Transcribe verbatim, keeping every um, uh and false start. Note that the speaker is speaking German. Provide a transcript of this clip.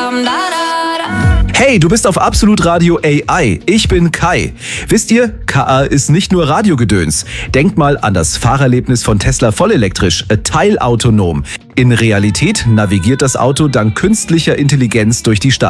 Hey, du bist auf Absolut Radio A I. Ich bin Kai. Wisst ihr, K I ist nicht nur Radiogedöns. Denkt mal an das Fahrerlebnis von Tesla vollelektrisch, teilautonom. In Realität navigiert das Auto dank künstlicher Intelligenz durch die Stadt.